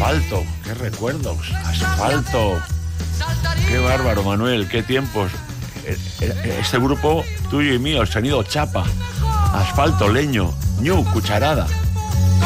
Asfalto, qué recuerdos. Asfalto. Qué bárbaro, Manuel, qué tiempos. Este grupo tuyo y mío, el sonido chapa. Asfalto, leño, ñu, cucharada.